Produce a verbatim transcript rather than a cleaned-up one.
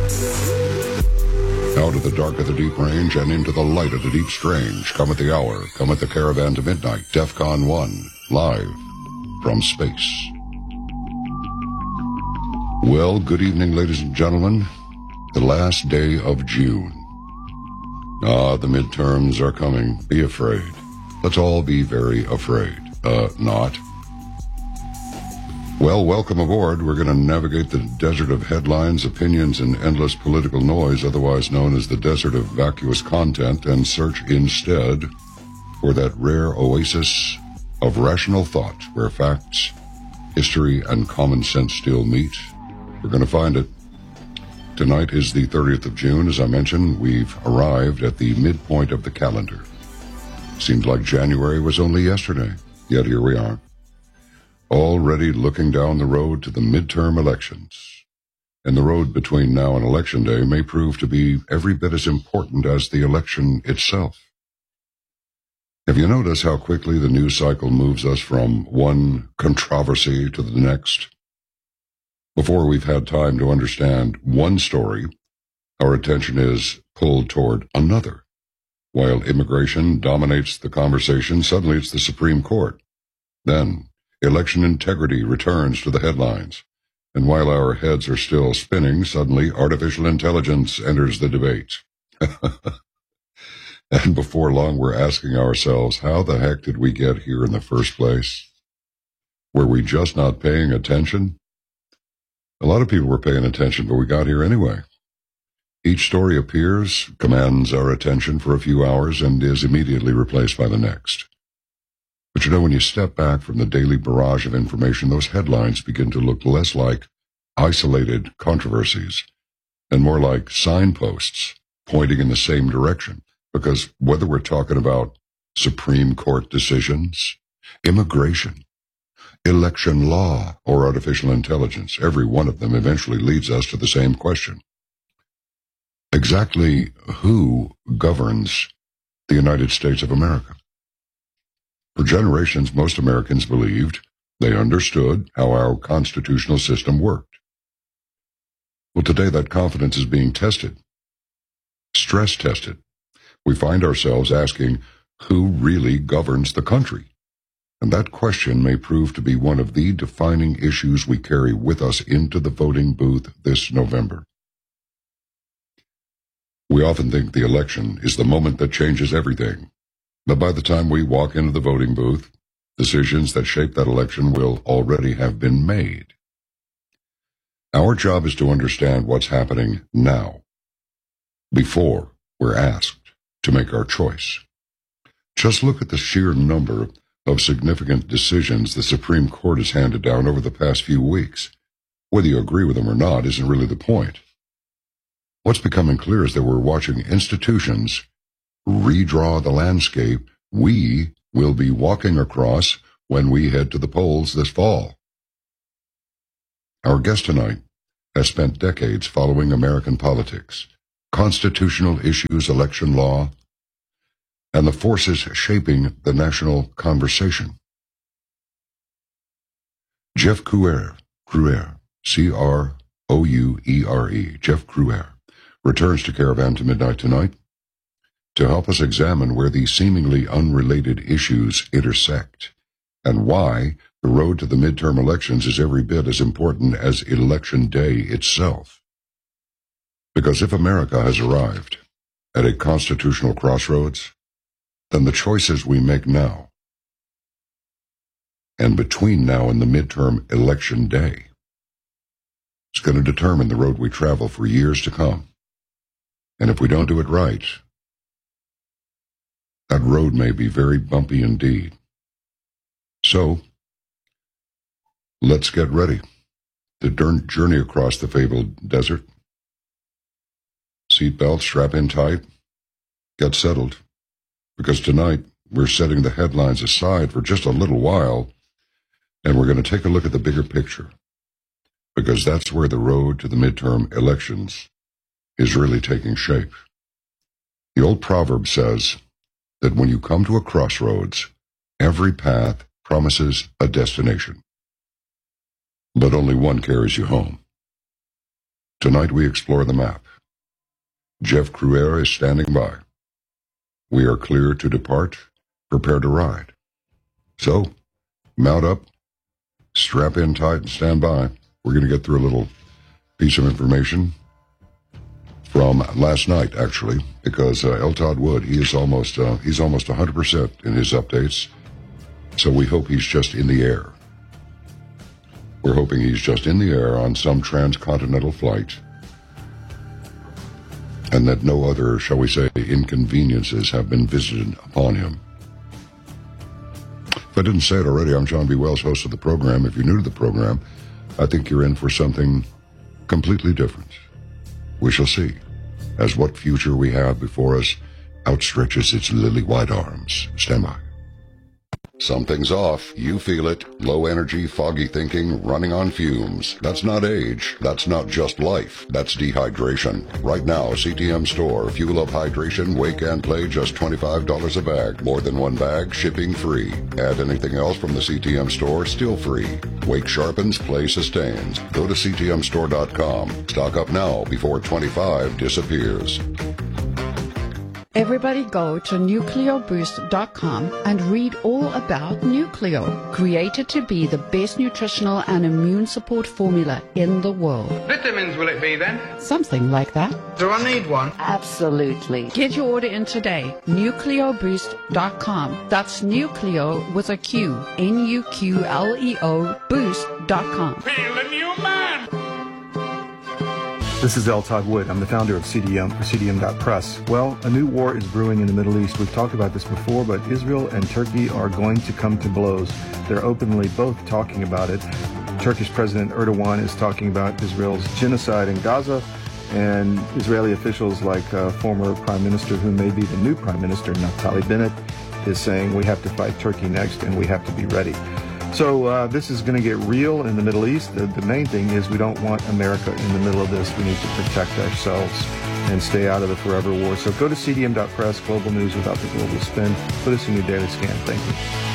Out of the dark of the deep range and into the light of the deep strange, come at the hour, come at the caravan to midnight, DEFCON one, live from space. Well, good evening, ladies and gentlemen. The last day of June. Ah, the midterms are coming. Be afraid. Let's all be very afraid. Uh, not. Well, welcome aboard. We're going to navigate the desert of headlines, opinions, and endless political noise, otherwise known as the desert of vacuous content, and search instead for that rare oasis of rational thought where facts, history, and common sense still meet. We're going to find it. Tonight is the thirtieth of June. As I mentioned, we've arrived at the midpoint of the calendar. Seems like January was only yesterday, yet here we are. Already looking down the road to the midterm elections. And the road between now and Election Day may prove to be every bit as important as the election itself. Have you noticed how quickly the news cycle moves us from one controversy to the next? Before we've had time to understand one story, our attention is pulled toward another. While immigration dominates the conversation, suddenly it's the Supreme Court. Then, election integrity returns to the headlines, and while our heads are still spinning, suddenly artificial intelligence enters the debate. And before long, we're asking ourselves, how the heck did we get here in the first place? Were we just not paying attention? A lot of people were paying attention, but we got here anyway. Each story appears, commands our attention for a few hours, and is immediately replaced by the next. But you know, when you step back from the daily barrage of information, those headlines begin to look less like isolated controversies and more like signposts pointing in the same direction. Because whether we're talking about Supreme Court decisions, immigration, election law, or artificial intelligence, every one of them eventually leads us to the same question. Exactly who governs the United States of America? For generations, most Americans believed they understood how our constitutional system worked. Well, today that confidence is being tested, stress tested. We find ourselves asking, who really governs the country? And that question may prove to be one of the defining issues we carry with us into the voting booth this November. We often think the election is the moment that changes everything. But by the time we walk into the voting booth, decisions that shape that election will already have been made. Our job is to understand what's happening now, before we're asked to make our choice. Just look at the sheer number of significant decisions the Supreme Court has handed down over the past few weeks. Whether you agree with them or not isn't really the point. What's becoming clear is that we're watching institutions redraw the landscape we will be walking across when we head to the polls this fall. Our guest tonight has spent decades following American politics, constitutional issues, election law, and the forces shaping the national conversation. Jeff Crouere, Crouere, C R O U E R E, Jeff Crouere, returns to Caravan to Midnight tonight to help us examine where these seemingly unrelated issues intersect and why the road to the midterm elections is every bit as important as Election Day itself. Because if America has arrived at a constitutional crossroads, then the choices we make now and between now and the midterm Election Day is going to determine the road we travel for years to come. And if we don't do it right, that road may be very bumpy indeed. So, let's get ready to journey across the fabled desert. Seatbelt, strap in tight, get settled, because tonight we're setting the headlines aside for just a little while, and we're going to take a look at the bigger picture, because that's where the road to the midterm elections is really taking shape. The old proverb says that when you come to a crossroads, every path promises a destination, but only one carries you home. Tonight we explore the map. Jeff Cruer is standing by. We are clear to depart. Prepare to ride. So, mount up, strap in tight, and stand by. We're going to get through a little piece of information from last night, actually, because uh, L. Todd Wood, he is almost uh, he's almost one hundred percent in his updates. So we hope he's just in the air. We're hoping he's just in the air on some transcontinental flight, and that no other, shall we say, inconveniences have been visited upon him. If I didn't say it already, I'm John B. Wells, host of the program. If you're new to the program, I think you're in for something completely different. We shall see, as what future we have before us outstretches its lily-white arms. Stand by. Something's off. You feel it. Low energy, foggy thinking, running on fumes. That's not age. That's not just life. That's dehydration. Right now, C T M Store. Fuel up hydration, wake and play, just twenty-five dollars a bag. More than one bag, shipping free. Add anything else from the C T M Store, still free. Wake sharpens, play sustains. Go to C T M store dot com. Stock up now before twenty-five disappears. Everybody go to nucleo boost dot com and read all about Nucleo, created to be the best nutritional and immune support formula in the world. Vitamins will it be then? Something like that. Do I need one? Absolutely. Get your order in today. nucleo boost dot com. That's Nucleo with a Q. N U Q L E O boost dot com. Feel a new man! This is L. Todd Wood. I'm the founder of C D M, or C D M dot press. Well, a new war is brewing in the Middle East. We've talked about this before, but Israel and Turkey are going to come to blows. They're openly both talking about it. Turkish President Erdogan is talking about Israel's genocide in Gaza, and Israeli officials like uh, former Prime Minister, who may be the new Prime Minister, Naftali Bennett, is saying we have to fight Turkey next and we have to be ready. So uh, this is going to get real in the Middle East. The, the main thing is we don't want America in the middle of this. We need to protect ourselves and stay out of the forever war. So go to C D M dot press, global news without the global spin. Put us in your daily scan. Thank you.